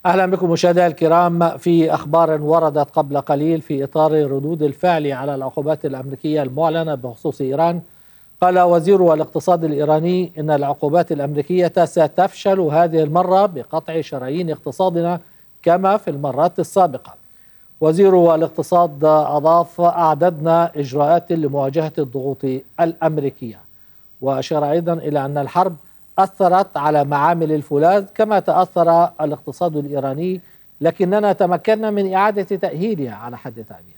أهلا بكم مشاهدينا الكرام في أخبار وردت قبل قليل في إطار ردود الفعل على العقوبات الأمريكية المعلنة بخصوص إيران. قال وزير الاقتصاد الإيراني إن العقوبات الأمريكية ستفشل هذه المرة بقطع شرايين اقتصادنا كما في المرات السابقة. وزير الاقتصاد أضاف: أعددنا إجراءات لمواجهة الضغوط الأمريكية. وأشار أيضا إلى أن الحرب أثرت على معامل الفولاذ كما تأثر الاقتصاد الإيراني، لكننا تمكنا من إعادة تأهيلها على حد تعبيره.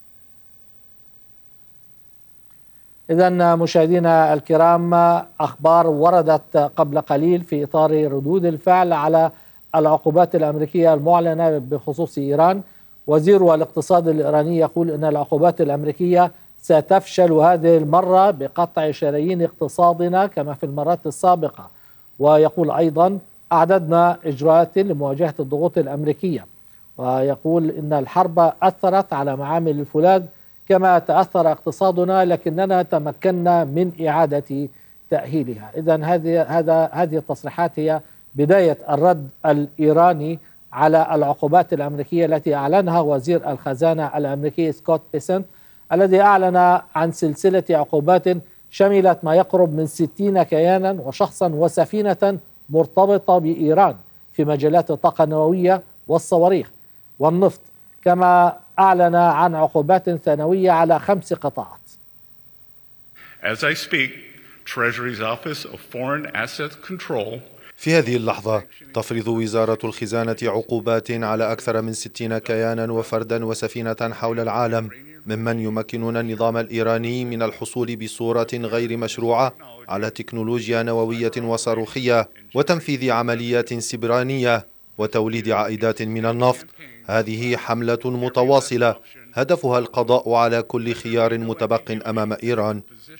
إذن مشاهدينا الكرام، أخبار وردت قبل قليل في إطار ردود الفعل على العقوبات الأمريكية المعلنة بخصوص إيران. وزير الاقتصاد الإيراني يقول أن العقوبات الأمريكية ستفشل هذه المرة بقطع شرايين اقتصادنا كما في المرات السابقة. ويقول أيضا: أعددنا إجراءات لمواجهة الضغوط الأمريكية. ويقول إن الحرب أثرت على معامل الفولاذ كما تأثر اقتصادنا، لكننا تمكنا من إعادة تأهيلها. إذن هذه التصريحات هي بداية الرد الإيراني على العقوبات الأمريكية التي أعلنها وزير الخزانة الأمريكي سكوت بيسنت، الذي أعلن عن سلسلة عقوبات شملت ما يقرب من 60 كيانا وشخصا وسفينة مرتبطة بإيران في مجالات الطاقة النووية والصواريخ والنفط، كما أعلن عن عقوبات ثانوية على 5 قطاعات. As I speak, Treasury's Office of Foreign Assets Control في هذه اللحظة تفرض وزارة الخزانة عقوبات على أكثر من 60 كيانا وفردا وسفينة حول العالم ممن يمكنون النظام الإيراني من الحصول بصورة غير مشروعة على تكنولوجيا نووية وصاروخية وتنفيذ عمليات سبرانية وتوليد عائدات من النفط. هذه حملة متواصلة هدفها القضاء على كل خيار متبق أمام إيران.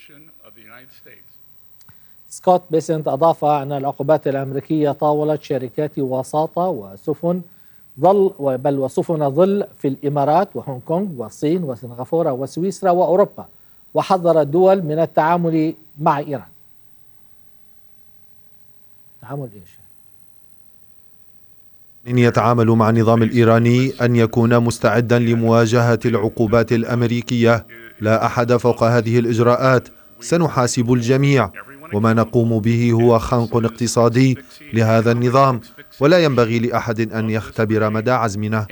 سكوت بيسنت أضاف أن العقوبات الأمريكية طاولت شركات وساطة وسفن وسفن ظل في الإمارات وهونغ كونغ والصين وسنغافورة وسويسرا وأوروبا، وحذر الدول من التعامل مع إيران. تعامل إيش؟ إن يتعامل مع النظام الإيراني أن يكون مستعدا لمواجهة العقوبات الأمريكية. لا أحد فوق هذه الإجراءات، سنحاسب الجميع، وما نقوم به هو خنق اقتصادي لهذا النظام، ولا ينبغي لأحد أن يختبر مدى عزمنا.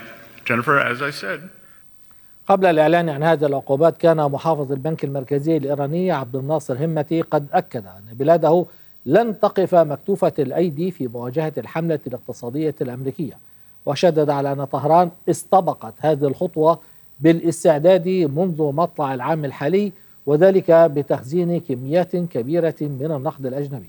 قبل الإعلان عن هذه العقوبات كان محافظ البنك المركزي الإيراني عبد الناصر همتي قد أكد أن بلاده لن تقف مكتوفة الأيدي في مواجهة الحملة الاقتصادية الأمريكية، وشدد على أن طهران استبقت هذه الخطوة بالاستعداد منذ مطلع العام الحالي، وذلك بتخزين كميات كبيرة من النقد الأجنبي.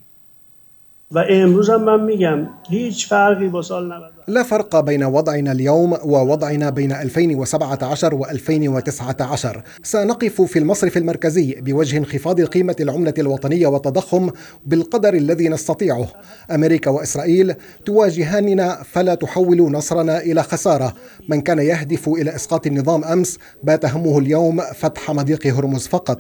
لا فرق بين وضعنا اليوم ووضعنا بين 2017 و2019. سنقف في المصرف المركزي بوجه انخفاض قيمة العملة الوطنية والتضخم بالقدر الذي نستطيعه. أمريكا وإسرائيل تواجهاننا، فلا تحولوا نصرنا إلى خسارة. من كان يهدف إلى إسقاط النظام أمس بات همه اليوم فتح مضيق هرمز فقط.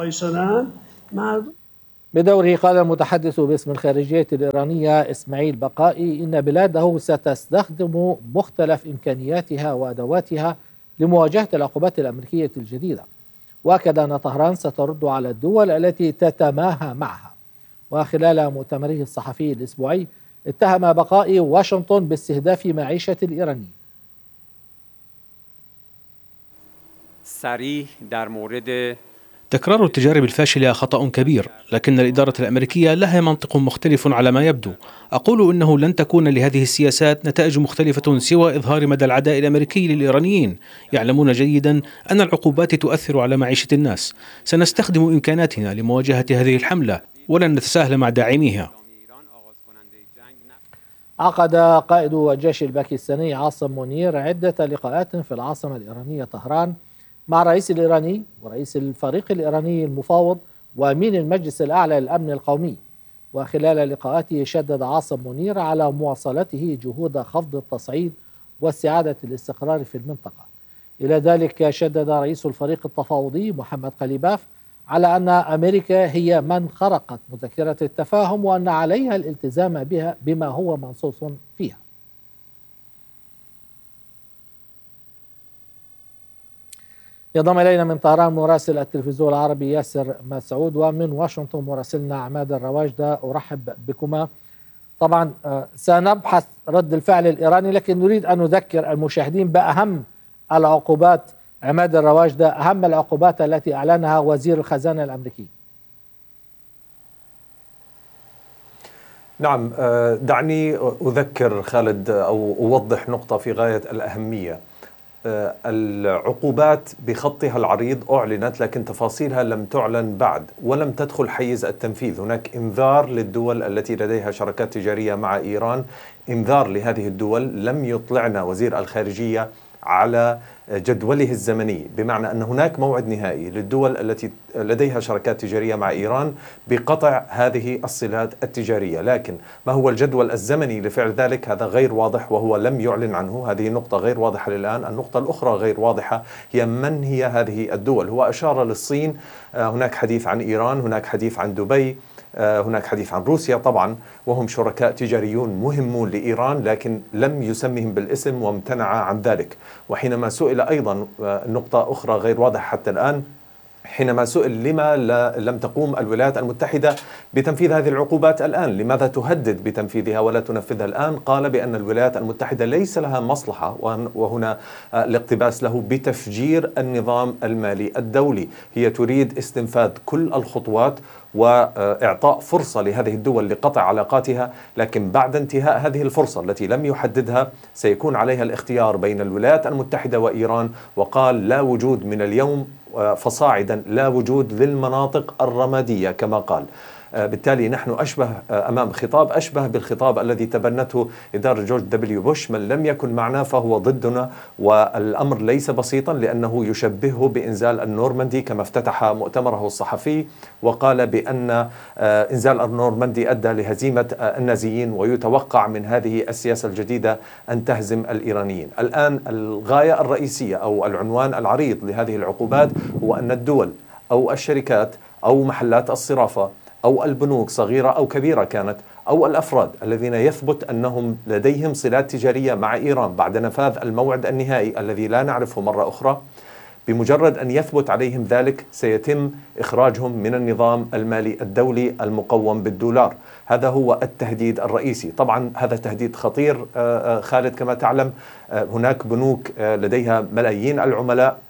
بدوره قال المتحدث باسم الخارجية الإيرانية إسماعيل بقائي إن بلاده ستستخدم مختلف إمكانياتها وأدواتها لمواجهة العقوبات الأمريكية الجديدة، وأكد أن طهران سترد على الدول التي تتماهى معها. وخلال مؤتمره الصحفي الأسبوعي اتهم بقائي واشنطن باستهداف معيشة الإيرانيين. صريح در مورد تكرار التجارب الفاشلة خطأ كبير، لكن الإدارة الأمريكية لها منطق مختلف على ما يبدو. أقول إنه لن تكون لهذه السياسات نتائج مختلفة سوى إظهار مدى العداء الأمريكي للإيرانيين. يعلمون جيدا أن العقوبات تؤثر على معيشة الناس. سنستخدم إمكاناتنا لمواجهة هذه الحملة ولن نتساهل مع داعميها. عقد قائد الجيش الباكستاني عاصم منير عدة لقاءات في العاصمة الإيرانية طهران مع الرئيس الإيراني ورئيس الفريق الإيراني المفاوض وأمين المجلس الأعلى للأمن القومي. وخلال لقاءاته شدد عاصم منير على مواصلته جهود خفض التصعيد واستعادة الاستقرار في المنطقة. إلى ذلك شدد رئيس الفريق التفاوضي محمد قليباف على أن أمريكا هي من خرقت مذكرة التفاهم وأن عليها الالتزام بها بما هو منصوص فيها. ينضم إلينا من طهران مراسل التلفزيون العربي ياسر مسعود، ومن واشنطن مراسلنا عماد الرواجدة. أرحب بكما. طبعا سنبحث رد الفعل الإيراني، لكن نريد أن نذكر المشاهدين بأهم العقوبات. عماد الرواجدة، أهم العقوبات التي أعلنها وزير الخزانة الأمريكي. نعم، دعني أذكر خالد أو أوضح نقطة في غاية الأهمية. العقوبات بخطها العريض أعلنت، لكن تفاصيلها لم تعلن بعد ولم تدخل حيز التنفيذ. هناك إنذار للدول التي لديها شراكات تجارية مع إيران، إنذار لهذه الدول. لم يطلعنا وزير الخارجية على جدوله الزمني، بمعنى أن هناك موعد نهائي للدول التي لديها شراكات تجارية مع إيران بقطع هذه الصلات التجارية، لكن ما هو الجدول الزمني لفعل ذلك هذا غير واضح، وهو لم يعلن عنه. هذه نقطة غير واضحة للآن. النقطة الأخرى غير واضحة هي من هي هذه الدول. هو أشار للصين، هناك حديث عن إيران، هناك حديث عن دبي، هناك حديث عن روسيا طبعا، وهم شركاء تجاريون مهمون لإيران، لكن لم يسمهم بالاسم وامتنع عن ذلك. وحينما سئل أيضا نقطة أخرى غير واضحة حتى الآن، حينما سئل لما لم تقوم الولايات المتحدة بتنفيذ هذه العقوبات الآن، لماذا تهدد بتنفيذها ولا تنفذها الآن، قال بأن الولايات المتحدة ليس لها مصلحة، وهنا الاقتباس له، بتفجير النظام المالي الدولي. هي تريد استنفاذ كل الخطوات وإعطاء فرصة لهذه الدول لقطع علاقاتها، لكن بعد انتهاء هذه الفرصة التي لم يحددها سيكون عليها الاختيار بين الولايات المتحدة وإيران. وقال لا وجود من اليوم فصاعدا، لا وجود للمناطق الرمادية كما قال. بالتالي نحن أشبه أمام خطاب أشبه بالخطاب الذي تبنته إدارة جورج دبليو بوش: من لم يكن معنا فهو ضدنا. والأمر ليس بسيطا، لأنه يشبهه بإنزال النورماندي كما افتتح مؤتمره الصحفي، وقال بأن إنزال النورماندي أدى لهزيمة النازيين، ويتوقع من هذه السياسة الجديدة أن تهزم الإيرانيين. الآن الغاية الرئيسية أو العنوان العريض لهذه العقوبات هو أن الدول أو الشركات أو محلات الصرافة أو البنوك صغيرة أو كبيرة كانت، أو الأفراد الذين يثبت أنهم لديهم صلات تجارية مع إيران بعد نفاذ الموعد النهائي الذي لا نعرفه مرة أخرى، بمجرد أن يثبت عليهم ذلك سيتم إخراجهم من النظام المالي الدولي المقوم بالدولار. هذا هو التهديد الرئيسي. طبعا هذا تهديد خطير خالد، كما تعلم هناك بنوك لديها ملايين العملاء،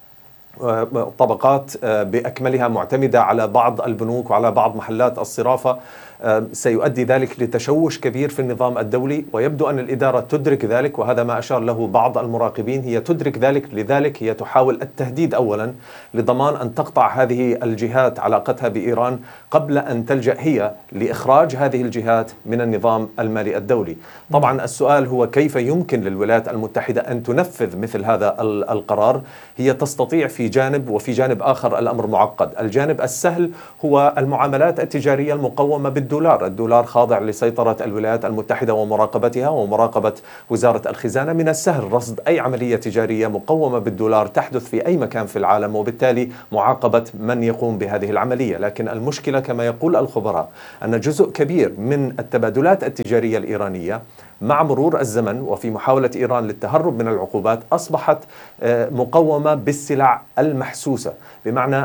طبقات بأكملها معتمدة على بعض البنوك وعلى بعض محلات الصرافة. سيؤدي ذلك لتشوش كبير في النظام الدولي، ويبدو أن الإدارة تدرك ذلك، وهذا ما أشار له بعض المراقبين. هي تدرك ذلك، لذلك هي تحاول التهديد أولا لضمان أن تقطع هذه الجهات علاقتها بإيران قبل أن تلجأ هي لإخراج هذه الجهات من النظام المالي الدولي. طبعا السؤال هو كيف يمكن للولايات المتحدة أن تنفذ مثل هذا القرار؟ هي تستطيع في جانب، وفي جانب آخر الأمر معقد. الجانب السهل هو المعاملات التجارية المقومة بالدولار. الدولار خاضع لسيطرة الولايات المتحدة ومراقبتها ومراقبة وزارة الخزانة. من السهل رصد أي عملية تجارية مقومة بالدولار تحدث في أي مكان في العالم، وبالتالي معاقبة من يقوم بهذه العملية. لكن المشكلة كما يقول الخبراء أن جزء كبير من التبادلات التجارية الإيرانية مع مرور الزمن وفي محاولة إيران للتهرب من العقوبات أصبحت مقومة بالسلع المحسوسة، بمعنى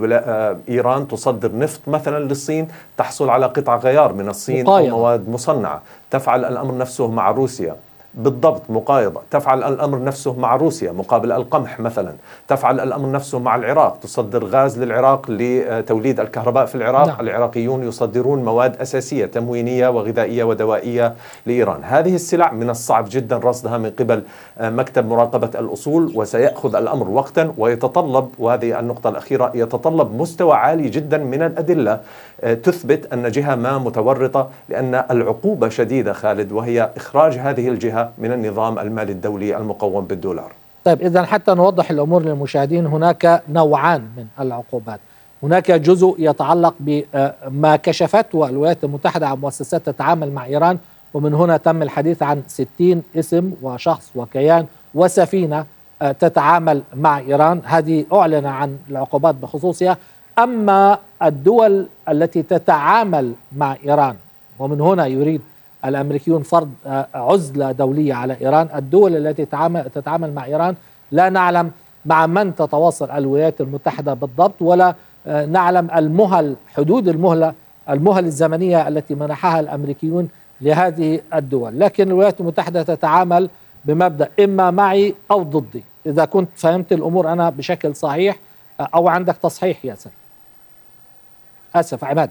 إيران تصدر نفط مثلا للصين، تحصل على قطع غيار من الصين أو مواد مصنعة. تفعل الأمر نفسه مع روسيا، بالضبط مقايضة. تفعل الأمر نفسه مع روسيا مقابل القمح مثلا. تفعل الأمر نفسه مع العراق، تصدر غاز للعراق لتوليد الكهرباء في العراق. نعم. العراقيون يصدرون مواد أساسية تموينية وغذائية ودوائية لإيران. هذه السلع من الصعب جدا رصدها من قبل مكتب مراقبة الأصول، وسيأخذ الأمر وقتا، ويتطلب، وهذه النقطة الأخيرة، يتطلب مستوى عالي جدا من الأدلة تثبت أن جهة ما متورطة، لأن العقوبة شديدة خالد، وهي إخراج هذه الجهة من النظام المالي الدولي المقوم بالدولار. طيب، إذن حتى نوضح الأمور للمشاهدين، هناك نوعان من العقوبات. هناك جزء يتعلق بما كشفته الولايات المتحدة عن مؤسسات تتعامل مع إيران، ومن هنا تم الحديث عن 60 اسم وشخص وكيان وسفينة تتعامل مع إيران. هذه أعلن عن العقوبات بخصوصها. أما الدول التي تتعامل مع إيران، ومن هنا يريد الأمريكيون فرض عزلة دولية على إيران، الدول التي تتعامل مع إيران لا نعلم مع من تتواصل الولايات المتحدة بالضبط، ولا نعلم حدود المهل الزمنية التي منحها الأمريكيون لهذه الدول. لكن الولايات المتحدة تتعامل بمبدأ إما معي أو ضدي، إذا كنت فهمت الأمور أنا بشكل صحيح أو عندك تصحيح ياسر. آسف عماد.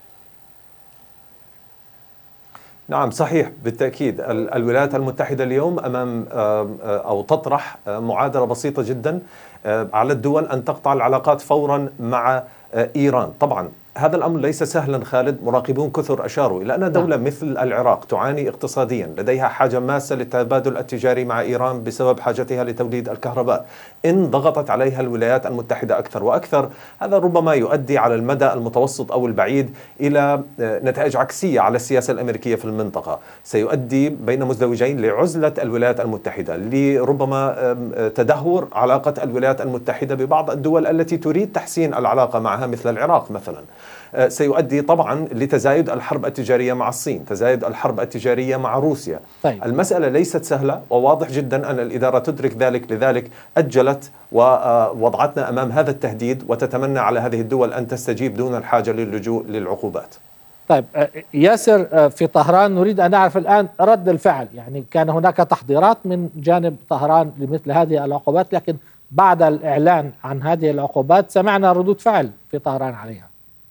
نعم صحيح بالتأكيد. الولايات المتحدة اليوم أمام أو تطرح معادلة بسيطة جدا على الدول أن تقطع العلاقات فورا مع إيران. طبعا هذا الأمر ليس سهلا خالد، مراقبون كثر أشاروا إلى أن دولة مثل العراق تعاني اقتصاديا، لديها حاجة ماسة للتبادل التجاري مع إيران بسبب حاجتها لتوليد الكهرباء. إن ضغطت عليها الولايات المتحدة أكثر وأكثر، هذا ربما يؤدي على المدى المتوسط أو البعيد إلى نتائج عكسية على السياسة الأمريكية في المنطقة، سيؤدي بين مزدوجين لعزلة الولايات المتحدة، لربما تدهور علاقة الولايات المتحدة ببعض الدول التي تريد تحسين العلاقة معها مثل العراق مثلا. سيؤدي طبعا لتزايد الحرب التجارية مع الصين، تزايد الحرب التجارية مع روسيا. طيب. المسألة ليست سهلة، وواضح جدا أن الإدارة تدرك ذلك، لذلك أجلت ووضعتنا أمام هذا التهديد، وتتمنى على هذه الدول أن تستجيب دون الحاجة للجوء للعقوبات. طيب ياسر، في طهران نريد أن نعرف الآن رد الفعل. يعني كان هناك تحضيرات من جانب طهران لمثل هذه العقوبات، لكن بعد الإعلان عن هذه العقوبات سمعنا ردود فعل في طهران عليها.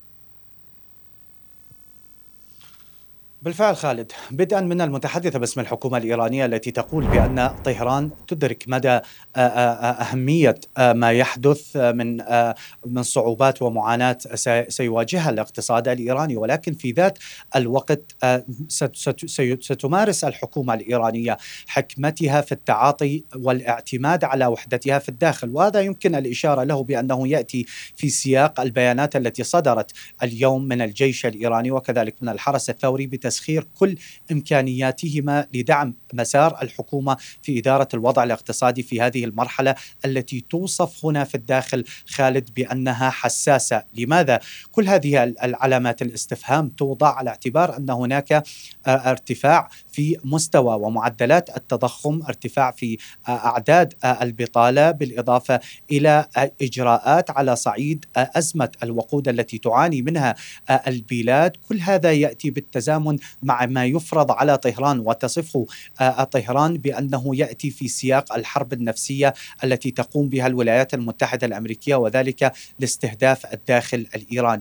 بالفعل خالد، بدءا من المتحدثة باسم الحكومة الإيرانية التي تقول بأن طهران تدرك مدى أهمية ما يحدث من صعوبات ومعاناة سيواجهها الاقتصاد الإيراني، ولكن في ذات الوقت ستمارس الحكومة الإيرانية حكمتها في التعاطي والاعتماد على وحدتها في الداخل، وهذا يمكن الإشارة له بأنه يأتي في سياق البيانات التي صدرت اليوم من الجيش الإيراني وكذلك من الحرس الثوري بتسخير كل إمكانياتهما لدعم مسار الحكومة في إدارة الوضع الاقتصادي في هذه المرحلة التي توصف هنا في الداخل خالد بأنها حساسة. لماذا؟ كل هذه العلامات الاستفهام توضع على اعتبار أن هناك ارتفاع في مستوى ومعدلات التضخم، ارتفاع في أعداد البطالة، بالإضافة إلى إجراءات على صعيد أزمة الوقود التي تعاني منها البلاد. كل هذا يأتي بالتزامن مع ما يفرض على طهران، وتصفه طهران بأنه يأتي في سياق الحرب النفسية التي تقوم بها الولايات المتحدة الأمريكية، وذلك لاستهداف الداخل الإيراني.